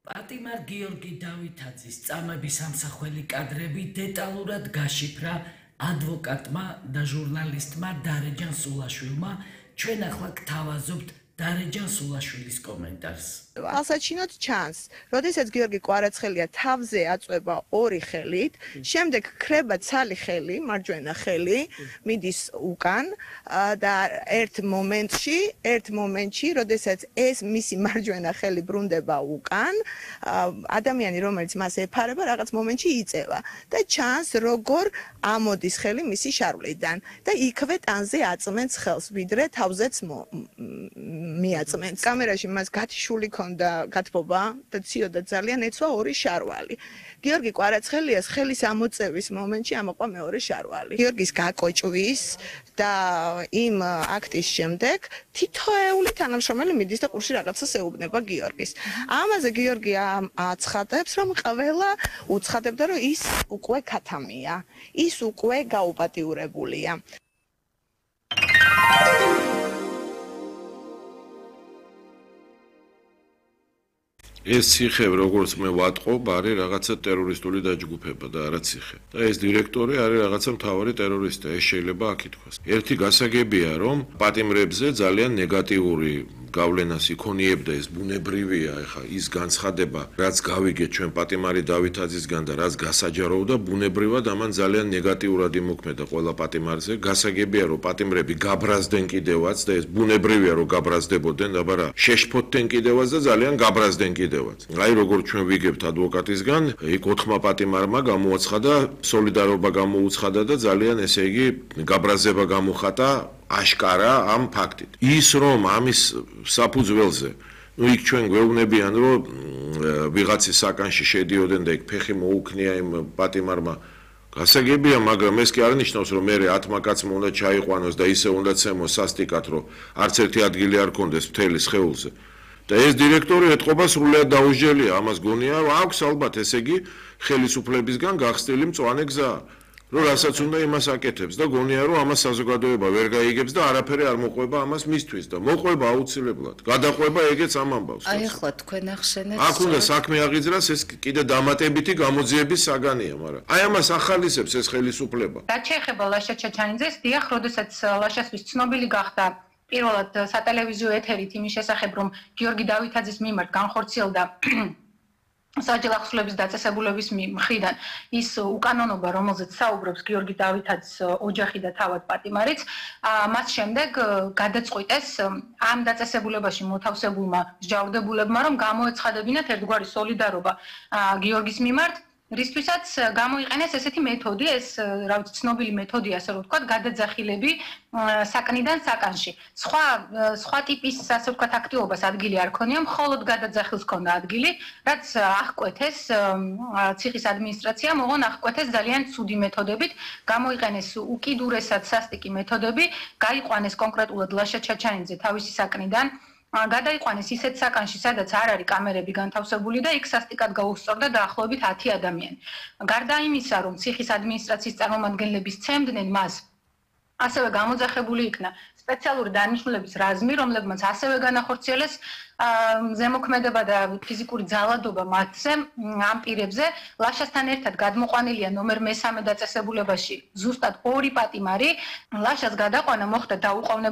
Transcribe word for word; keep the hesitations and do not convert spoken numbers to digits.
პატიმარ გიორგი დავითაძის წამების ამსახველი კადრები დეტალურად გაშიფრა ადვოკატმა და ჟურნალისტმა დარეჯან სულაშვილმა. ჩვენ ახლა გთავაზობთ დარეჯან სულაშვილის კომენტარს. ალსაჩინოთ ჩანს, როდესაც გიორგი კვარაცხელია თავზე აწვება ორი ხელით, შემდეგ ქრება ცალი ხელი, მარჯვენა ხელი, მიდის უკან და ერთ მომენტში, ერთ მომენტში, როდესაც ეს მისი მარჯვენა ხელი ბრუნდება უკან, ადამიანი, რომელიც მას ეფარება, რაღაც მომენტში იწევა და ჩანს, როგორ ამოდის ხელი მისი შარვლიდან და იქვე ტანზე აწმენს ხელს, ვიდრე თავზეც მიაწმენს. კამერაში მას გათიშული და გათბობა და ციოდა ძალიან ეცვა ორი შარვალი. გიორგი კვარაცხელიას ხელის ამოწევის მომენტში ამოყვა მეორე შარვალი. გიორგის გაკოჭვის და იმ აქტის შემდეგ თითოეული თანამშრომელი მიდის და ყურში რაღაცას ეუბნება გიორგის. ამაზე გიორგი აცხადებს, რომ ყველა უცხადებდა, რომ ის უკვე ქათამია, ის უკვე გაუპატიურებულია. ეს ციხე, როგორც მე ვატყობ, არის რაღაცა ტერორისტული დაჯგუფება და არა ციხე. და ეს დირექტორი არის რაღაცა მთავარი ტერორისტი, ეს შეიძლება აქ ითქვას. ერთი გასაგებია, რომ პატიმრებზე ძალიან ნეგატიური გავლენას იქონიებდა, ეს ბუნებრივია, ეხა ის განცხადება, რაც გავიგეთ ჩვენ პატიმარი დავითაძისგან და რაც გასაჯაროვდა, ბუნებრივად ამან ძალიან ნეგატიურად იმოქმედა ყველა პატიმარზე. გასაგებია, რომ პატიმრები გაბრაზდნენ კიდევაც და ეს ბუნებრივია, რომ გაბრაზდებოდნენ, აბა რა, შეშფოთდნენ კიდევაც და ძალიან გაბრაზდნენ კიდევაც. აი როგორც ჩვენ ვიგებთ ადვოკატისგან, იქ ოთხმა პატიმარმა გამოაცხადა, სოლიდარობა გამოუცხადა და ძალიან ესე იგი გაბრაზება გამოხატა აშკარა ამ ფაქტით. ის რომ ამის საფუძველზე, ну იქ ჩვენ გვეუბნებიან, რომ ვიღაცის საკანში შედიოდნენ და იქ ფეხი მოუქნია იმ პატიმარმა. გასაგებია, მაგრამ ეს კი არ ნიშნავს, რომ მე ათმა კაცმა უნდა ჩაიყვანოს და ისე უნდა ცემოს სასტიკად, რომ არც ერთი ადგილი არ კონდეს მთელი სხეულზე. და ეს დირექტორი ეთყობა სრულიად დაუსჯელია, ამას გონია, რომ აქვს ალბათ ესე იგი ხელისუფლებისგან გახსნილი მწვანე გზა. რომ რასაც უნდა იმას აკეთებს და გონია რომ ამას საზოგადოება ვერ გაიგებს და არაფერი არ მოყვება ამას მისთვის და მოყვება აუცილებლად. გადაყვება ეგეც ამ ამბავს. აი ახლა თქვენ ახსენეთ. აქ უნდა საქმე აღიძრას, ეს კიდე დამატებითი გამოძიების საგანია, მაგრამ აი ამას ახალისებს ეს ხელისუფლება. რაც შეეხება ლაშა ჩაჩანიძეს, დიახ, როდესაც ლაშასთვის ცნობილი გახდა პირველად სატელევიზიო ეთერით იმის შესახებ, რომ გიორგი დავითაძის მიმართ განხორციელდა საჯარო ახსნების დაწესებულების მხრიდან ის უკანონობა, რომელზეც საუბრობს გიორგი დავითაძის ოჯახი და თავად პატიმარიც, მას შემდეგ გადაწყვიტეს ამ დაწესებულებაში მოთავსებულმა მსჯავრდებულებმა, რომ გამოეცხადებინათ ერთგვარი სოლიდარობა გიორგის მიმართ, რისთვისაც გამოიყენეს ესეთი მეთოდი, ეს რა ვიცი, ცნობილი მეთოდი, ასე რომ ვთქვათ, გადაძახილები საკნიდან საკანში. სხვა სხვა ტიპის, ასე ვთქვათ, აქტივობას ადგილი არ ქონია, მხოლოდ გადაძახილს ქონდა ადგილი, რაც აღკვეთეს ციხის ადმინისტრაციამ, ოღონ აღკვეთეს ძალიან ცუდი მეთოდებით, გამოიყენეს უკიდურესად სასტიკი მეთოდები, გაიყვანეს კონკრეტულად ლაშა ჩაჩანიძე თავისი საკნიდან. გადაიყვანეს ისეთ საკანში, სადაც არ არის კამერები განთავსებული და იქ სასტიკად გაუსწორდა დაახლოებით ათი ადამიანი. გარდა იმისა, რომ ციხის ადმინისტრაციის წარმომადგენლები სცემდნენ მას, ასევე გამოძახებული იქნა სპეციალური დანიშნულების რაზმი, რომლებმაც ასევე განახორციელეს ზემოქმედება და ფიზიკური ძალადობა მათზე ამ პირებზე. ლაშასთან ერთად გადმოყვანილია ნომერ მესამე დაწესებულებაში ზუსტად ორი პატიმარი. ლაშას გადაყვანა მოხდა დაუყოვნებლივ